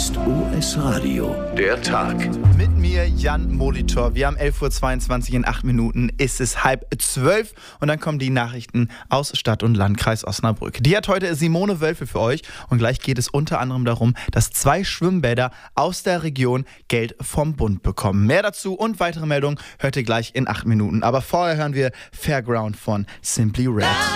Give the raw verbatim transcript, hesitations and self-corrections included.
ist O S Radio. Der Tag. Mit mir Jan Molitor. Wir haben elf Uhr zweiundzwanzig, in acht Minuten ist es halb zwölf und dann kommen die Nachrichten aus Stadt und Landkreis Osnabrück. Die hat heute Simone Wölfe für euch und gleich geht es unter anderem darum, dass zwei Schwimmbäder aus der Region Geld vom Bund bekommen. Mehr dazu und weitere Meldungen hört ihr gleich in acht Minuten. Aber vorher hören wir Fairground von Simply Red.